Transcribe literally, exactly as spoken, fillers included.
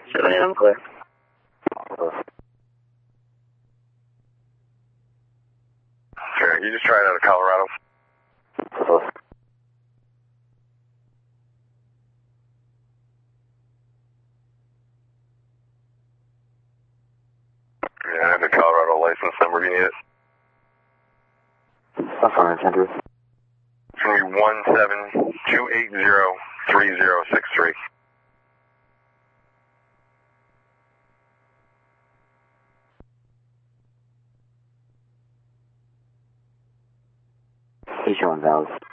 seven eight, I'm clear. Okay, you just tried out of Colorado. Yeah, I have the Colorado license number. Do you need it? I'm fine, Andrew. It's going to be one seven two eight zero three zero six three. He's showing valves.